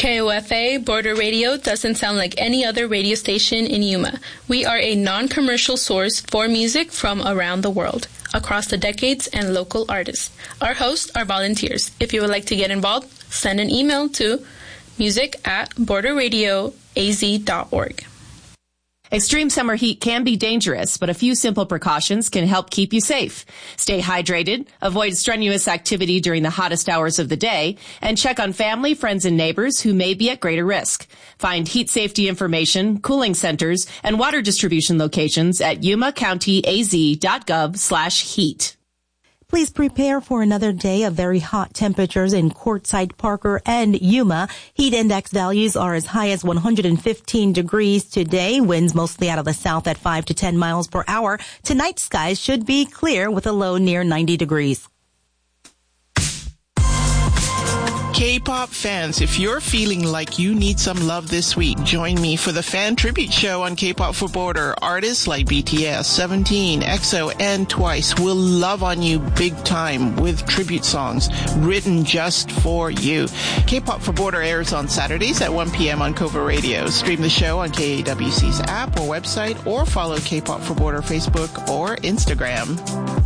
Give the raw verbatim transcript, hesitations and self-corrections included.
K O F A Border Radio doesn't sound like any other radio station in Yuma. We are a non-commercial source for music from around the world, across the decades and local artists. Our hosts are volunteers. If you would like to get involved, send an email to music at border radio a z dot org. Extreme summer heat can be dangerous, but a few simple precautions can help keep you safe. Stay hydrated, avoid strenuous activity during the hottest hours of the day, and check on family, friends, and neighbors who may be at greater risk. Find heat safety information, cooling centers, and water distribution locations at yuma county a z dot gov slash heat. Please prepare for another day of very hot temperatures in Quartzsite, Parker, and Yuma. Heat index values are as high as one hundred fifteen degrees today. Winds mostly out of the south at five to ten miles per hour. Tonight, skies should be clear with a low near ninety degrees. K-pop fans, if you're feeling like you need some love this week, join me for the fan tribute show on K-pop for Border. Artists like B T S, Seventeen, E X O, and Twice will love on you big time with tribute songs written just for you. K-pop for Border airs on Saturdays at one p.m. on Kova Radio. Stream the show on K A W C's app or website, or follow K-pop for Border Facebook or Instagram.